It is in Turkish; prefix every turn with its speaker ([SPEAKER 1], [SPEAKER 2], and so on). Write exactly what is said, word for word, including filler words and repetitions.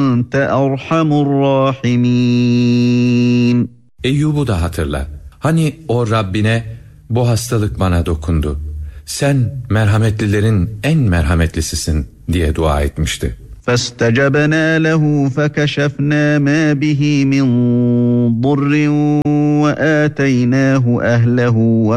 [SPEAKER 1] وَاَنْتَ اَرْحَمُ الرَّاحِمِينَ.
[SPEAKER 2] Eyyub'u da hatırla. Hani o Rabbine, bu hastalık bana dokundu, sen merhametlilerin en merhametlisisin diye dua etmişti.
[SPEAKER 1] فَاسْتَجَبْنَا لَهُ فَكَشَفْنَا مَا بِهِ مِنْ ضُرٍّ وَآتَيْنَاهُ أَهْلَهُ